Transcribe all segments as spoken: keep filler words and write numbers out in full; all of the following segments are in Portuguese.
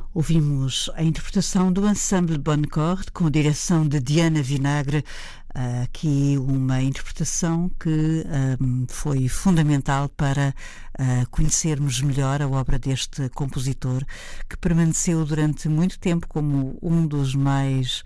Ouvimos a interpretação do Ensemble Bonne Corde com a direção de Diana Vinagre, aqui uma interpretação que um, foi fundamental para uh, conhecermos melhor a obra deste compositor, que permaneceu durante muito tempo como um dos mais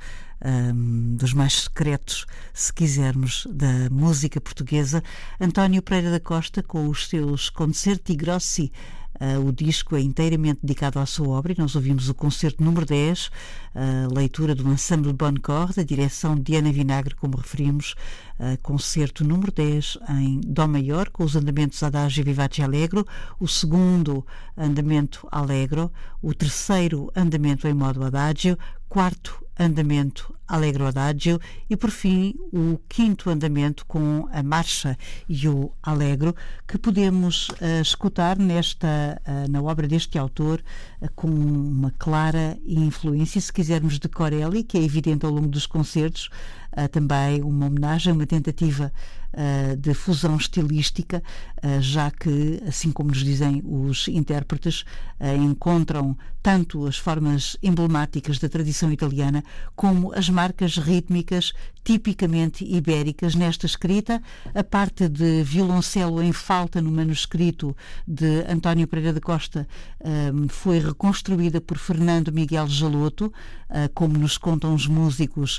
Um, dos mais secretos, se quisermos, da música portuguesa. António Pereira da Costa, com os seus Concerti Grossi, uh, o disco é inteiramente dedicado à sua obra, e nós ouvimos o concerto número dez, a uh, leitura do Ensemble Bonne Corde, a direção de Diana Vinagre, como referimos, uh, concerto número dez em Dó maior, com os andamentos Adagio Vivace Allegro, o segundo andamento Allegro, o terceiro andamento em modo Adagio, quarto andamento Allegro Adagio e, por fim, o quinto andamento com a marcha e o Allegro, que podemos uh, escutar nesta, uh, na obra deste autor uh, com uma clara influência, se quisermos, de Corelli, que é evidente ao longo dos concertos, uh, também uma homenagem, uma tentativa uh, de fusão estilística, uh, já que, assim como nos dizem os intérpretes, uh, encontram tanto as formas emblemáticas da tradição italiana como as marcas rítmicas tipicamente ibéricas nesta escrita. A parte de violoncelo em falta no manuscrito de António Pereira da Costa um, foi reconstruída por Fernando Miguel Jaloto, uh, como nos contam os músicos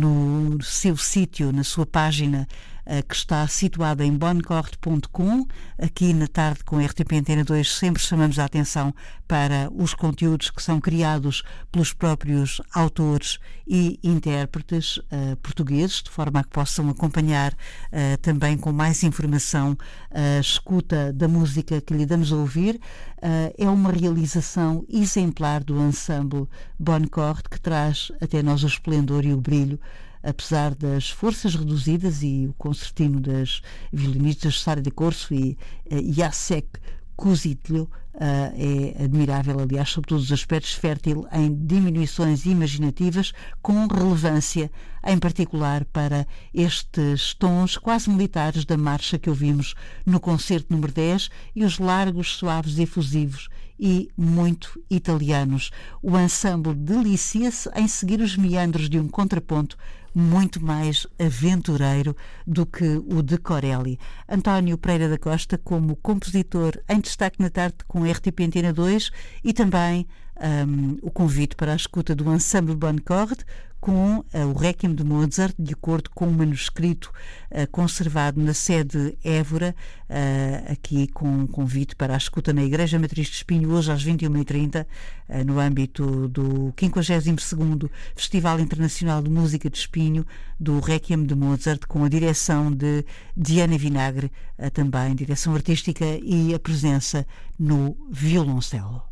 no seu sítio, na sua página, uh, que está situada em bonnecord ponto com. Aqui na tarde com a R T P Antena dois sempre chamamos a atenção para os conteúdos que são criados pelos próprios autores e intérpretes uh, portugueses, de forma a que possam acompanhar uh, também com mais informação a escuta da música que lhe damos a ouvir. Uh, é uma realização exemplar do Ensemble Bonne Corde, que traz até nós o esplendor e o brilho, apesar das forças reduzidas, e o concertino das violinistas Sara de Corso e uh, Jacek Kuzitlio uh, é admirável, aliás, sob todos os aspectos, fértil em diminuições imaginativas, com relevância, em particular, para estes tons quase militares da marcha que ouvimos no concerto número dez e os largos, suaves e efusivos e muito italianos. O ensemble delicia-se em seguir os meandros de um contraponto muito mais aventureiro do que o de Corelli. António Pereira da Costa, como compositor, em destaque na tarde com a R T P Antena dois, e também um, o convite para a escuta do Ensemble Bonne Corde com uh, o Requiem de Mozart, de acordo com o manuscrito uh, conservado na sede Évora, uh, aqui com um convite para a escuta na Igreja Matriz de Espinho, hoje às vinte e uma e trinta, uh, no âmbito do quinquagésimo segundo Festival Internacional de Música de Espinho, do Requiem de Mozart, com a direção de Diana Vinagre, uh, também direção artística, e a presença no violoncelo.